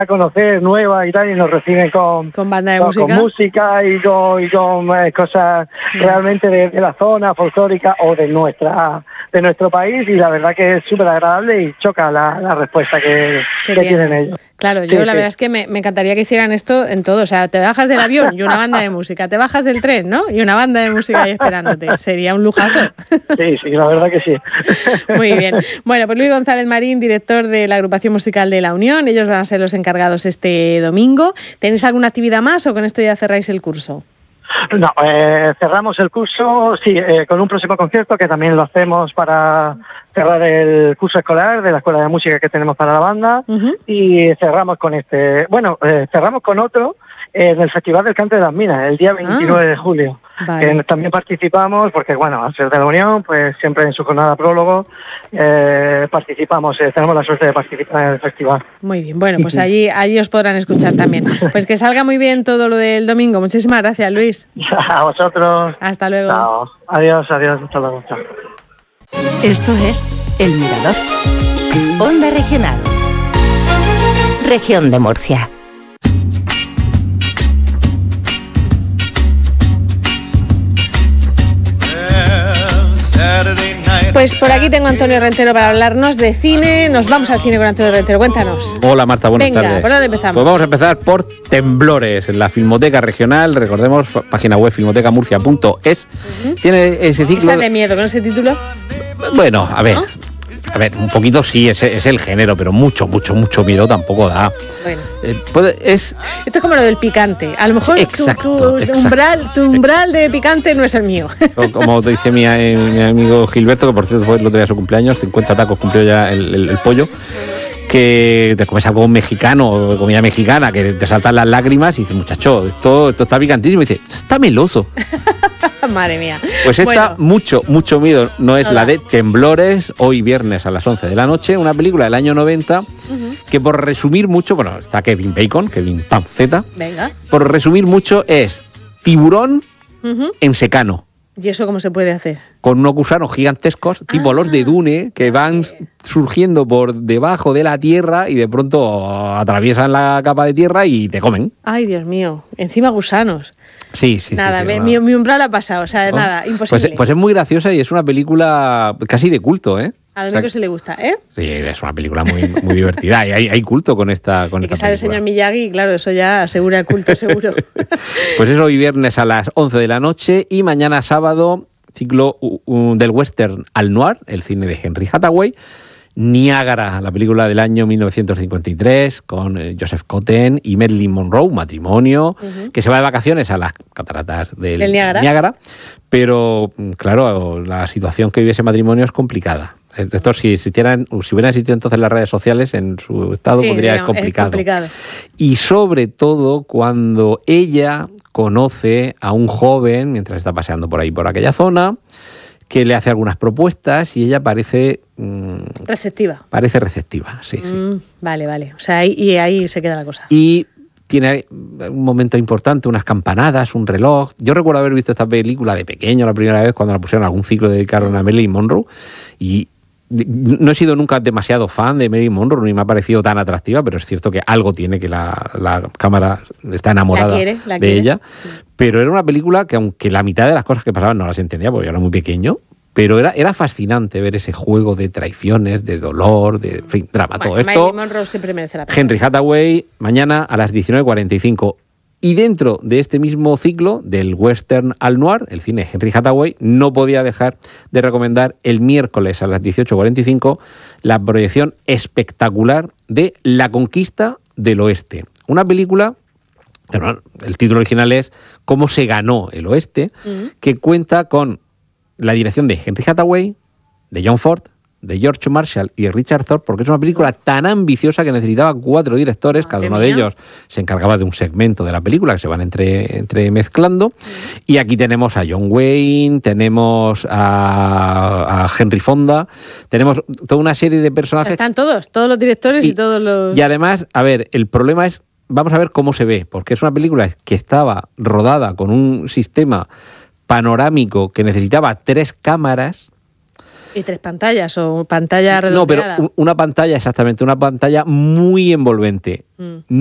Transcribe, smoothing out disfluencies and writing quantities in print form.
a conocer nuevas y tal, y nos reciben con banda de música. Con música y con cosas realmente de la zona folclórica o de nuestro país, y la verdad que es súper agradable y choca la respuesta que tienen ellos. Claro, yo la verdad es que me encantaría que hicieran esto en todo. O sea, te bajas del avión y una banda de música, te bajas del tren, ¿no? Y una banda de música ahí esperándote. Sería un lujazo. Sí, la verdad que sí. Muy bien. Bueno, pues Luis González Marín, director de la agrupación musical de La Unión. Ellos van a ser los encargados este domingo. ¿Tenéis alguna actividad más o con esto ya cerráis el curso? No, cerramos el curso, sí, con un próximo concierto que también lo hacemos para cerrar el curso escolar de la Escuela de Música que tenemos para la banda, y cerramos con cerramos con otro en el Festival del Cante de las Minas, el día 29 de julio. Vale. También participamos, porque al ser de la Unión, pues siempre en su jornada prólogo participamos, tenemos la suerte de participar en el festival. Muy bien, bueno, pues allí os podrán escuchar también. Pues que salga muy bien todo lo del domingo. Muchísimas gracias, Luis. A vosotros. Hasta luego. Chao. Adiós, hasta luego. Chao. Esto es El Mirador. Onda Regional. Región de Murcia. Pues por aquí tengo a Antonio Rentero para hablarnos de cine. Nos vamos al cine con Antonio Rentero. Cuéntanos. Hola Marta, buenas tardes. ¿Por dónde empezamos? Pues vamos a empezar por Temblores, en la Filmoteca Regional. Recordemos, página web filmotecamurcia.es. Tiene ese ciclo... ¿Está de miedo con ese título? Bueno, a ver... ¿No? A ver, un poquito sí, es el género, pero mucho miedo tampoco da. Bueno. Esto es como lo del picante. A lo mejor tu umbral de picante no es el mío. Como te dice mi amigo Gilberto, que por cierto fue el otro día su cumpleaños, 50 tacos cumplió ya el pollo, que te comes algo mexicano, comida mexicana, que te saltan las lágrimas y dices, muchacho, esto está picantísimo. Y dice, está meloso. Madre mía. Pues esta, mucho miedo, no es la de Temblores, hoy viernes a las 11 de la noche, una película del año 90, que por resumir mucho, bueno, está Kevin Panceta. Venga. Por resumir mucho, es tiburón en secano. ¿Y eso cómo se puede hacer? Con unos gusanos gigantescos, tipo los de Dune, que van surgiendo por debajo de la tierra y de pronto atraviesan la capa de tierra y te comen. Ay, Dios mío, encima gusanos. Sí. Nada, mi umbral ha pasado, o sea, nada, imposible. Pues es muy graciosa y es una película casi de culto, ¿eh? A Domingo se le gusta, ¿eh? Sí, es una película muy divertida y hay culto con esta película. Que sale el señor Miyagi, claro, eso ya asegura el culto, seguro. Pues es hoy viernes a las 11 de la noche y mañana sábado, ciclo del western al noir, el cine de Henry Hathaway. Niágara, la película del año 1953 con Joseph Cotten y Marilyn Monroe, matrimonio, que se va de vacaciones a las cataratas del Niágara, pero claro, la situación que vive ese matrimonio es complicada. Esto si hubieran existido entonces las redes sociales en su estado, podría ser complicado. Y sobre todo cuando ella conoce a un joven mientras está paseando por aquella zona, que le hace algunas propuestas y ella parece... receptiva. Parece receptiva, sí. Vale. O sea, ahí se queda la cosa. Y tiene un momento importante, unas campanadas, un reloj. Yo recuerdo haber visto esta película de pequeño la primera vez cuando la pusieron en algún ciclo dedicado a Marilyn Monroe, y no he sido nunca demasiado fan de Marilyn Monroe, ni me ha parecido tan atractiva, pero es cierto que algo tiene, que la cámara está enamorada de ella. Pero era una película que, aunque la mitad de las cosas que pasaban no las entendía porque yo era muy pequeño, pero era fascinante ver ese juego de traiciones, de dolor, de drama, todo esto. Marilyn Monroe siempre merece la pena. Henry Hathaway, mañana a las 19:45. Y dentro de este mismo ciclo del western al noir, el cine Henry Hathaway, no podía dejar de recomendar el miércoles a las 18:45 la proyección espectacular de La Conquista del Oeste. Una película, bueno, el título original es Cómo se ganó el Oeste, que cuenta con la dirección de Henry Hathaway, de John Ford, de George Marshall y de Richard Thorpe, porque es una película tan ambiciosa que necesitaba 4 directores, cada uno de ellos se encargaba de un segmento de la película que se van entremezclando. Y aquí tenemos a John Wayne, tenemos a Henry Fonda, tenemos toda una serie de personajes. Están todos los directores y todos los... Y además, a ver, el problema es, vamos a ver cómo se ve, porque es una película que estaba rodada con un sistema panorámico que necesitaba 3 cámaras. ¿Y 3 pantallas o pantalla redondeada? No, pero una pantalla, exactamente, una pantalla muy envolvente.